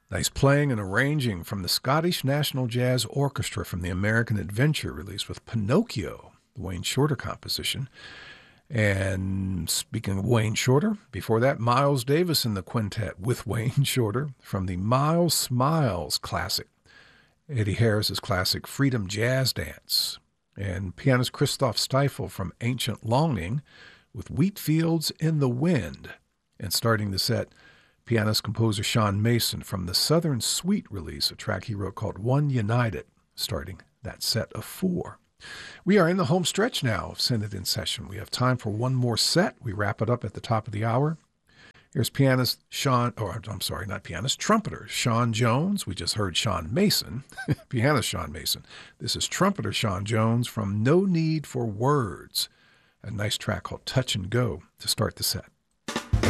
Nice playing and arranging from the Scottish National Jazz Orchestra from the American Adventure release with Pinocchio, the Wayne Shorter composition. And speaking of Wayne Shorter, before that, Miles Davis and the Quintet with Wayne Shorter from the Miles Smiles classic, Eddie Harris's classic Freedom Jazz Dance, and pianist Christoph Stiefel from Ancient Longing with Wheatfields in the Wind. And starting the set, pianist-composer Sean Mason from the Southern Suite release, a track he wrote called One United, starting that set of 4. We are in the home stretch now of Send It In Session. We have time for one more set. We wrap it up at the top of the hour. Here's trumpeter Sean Jones. We just heard Sean Mason, pianist Sean Mason. This is trumpeter Sean Jones from No Need for Words, a nice track called Touch and Go to start the set.